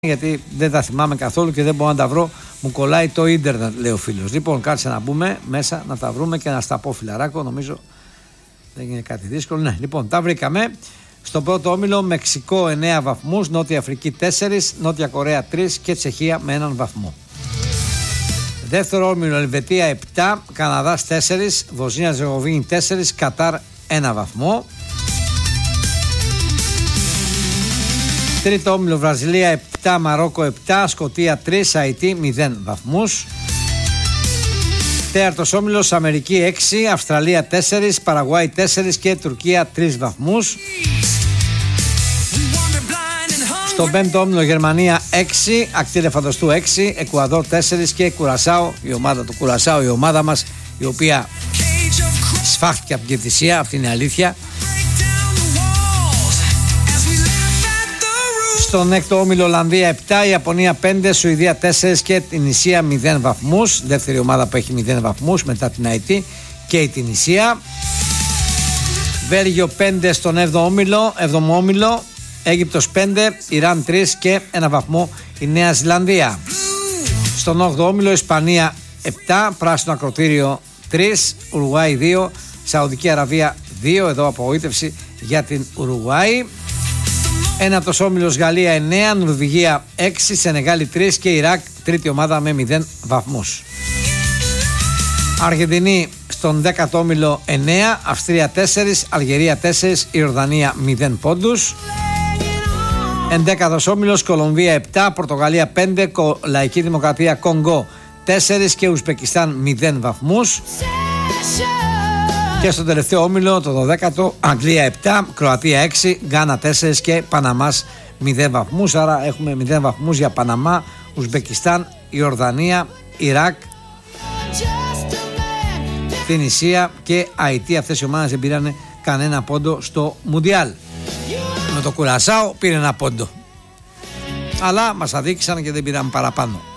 γιατί δεν τα θυμάμαι καθόλου και δεν μπορώ να τα βρω. Μου κολλάει το ίντερνετ, λέει ο φίλος. Λοιπόν, κάτσε να μπούμε μέσα, να τα βρούμε και να στα πω, φιλαράκο. Νομίζω δεν είναι κάτι δύσκολο. Ναι, λοιπόν, τα βρήκαμε. Στο πρώτο όμιλο, Μεξικό 9 βαθμούς, Νότια Αφρική 4, Νότια Κορέα 3 και Τσεχία με 1 βαθμό. Δεύτερο όμιλο, Ελβετία 7, Καναδάς 4, Βοσνία Ζεγοβίνη 4, Κατάρ 1 βαθμό. Τρίτο όμιλο, Βραζιλία 7, Μαρόκο 7, Σκωτία 3, Αϊτή 0 βαθμούς. Τέταρτος όμιλος, Αμερική 6, Αυστραλία 4, Παραγουάη 4 και Τουρκία 3 βαθμούς. Στον πέμπτο όμιλο, Γερμανία 6, Ακτή Ελεφαντοστού 6, Εκουαδόρ 4 και Κουρασάο, η ομάδα του Κουρασάο, η ομάδα μας, η οποία σφάχτηκε από την Κερδυσία, αυτή είναι η αλήθεια. Στον έκτο όμιλο, Ολλανδία 7, Ιαπωνία 5, Σουηδία 4 και Τινησία 0 βαθμούς. Δεύτερη ομάδα που έχει 0 βαθμούς μετά την Αϊτή και η Τινησία. Βέλγιο 5 στον 7ο όμιλο, Αίγυπτος 5, Ιράν 3 και 1 βαθμό η Νέα Ζηλανδία. Στον 8ο όμιλο, Ισπανία 7, Πράσινο Ακροτήριο 3, Ουρουγουάη 2, Σαουδική Αραβία 2, εδώ απογοήτευση για την Ουρουγουάη. Ένατος όμιλος, Γαλλία 9, Νορβηγία 6, Σενεγάλη 3 και Ιράκ τρίτη ομάδα με 0 βαθμούς. Αργεντινή στον 10ο όμιλο 9, Αυστρία 4, Αλγερία 4, Ιορδανία 0 πόντους. 11ος όμιλος, Κολομβία 7, Πορτογαλία 5, Λαϊκή Δημοκρατία Κονγκό 4 και Ουσπεκιστάν 0 βαθμούς. Και στο τελευταίο όμιλο, το 12ο, Αγγλία 7, Κροατία 6, Γκάνα 4 και Παναμάς 0 βαθμούς. Άρα έχουμε 0 βαθμούς για Παναμά, Ουσμπεκιστάν, Ιορδανία, Ιράκ, Τινησία και Αϊτή. Αυτές οι ομάδες δεν πήραν κανένα πόντο στο Μουντιάλ. Με το Κουρασάο πήρε 1 πόντο. Αλλά μας αδίκησαν και δεν πήραν παραπάνω.